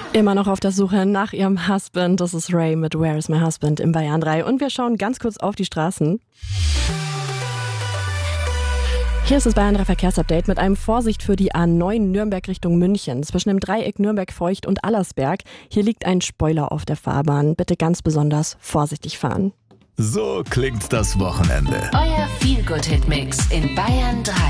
Immer noch auf der Suche nach ihrem Husband. Das ist Ray mit Where is my husband im Bayern 3. Und wir schauen ganz kurz auf die Straßen. Hier ist das Bayern 3 Verkehrsupdate mit einem Vorsicht für die A9 Nürnberg Richtung München. Zwischen dem Dreieck Nürnberg-Feucht und Allersberg. Hier liegt ein Spoiler auf der Fahrbahn. Bitte ganz besonders vorsichtig fahren. So klingt das Wochenende. Euer Feel-Good-Hit-Mix in Bayern 3.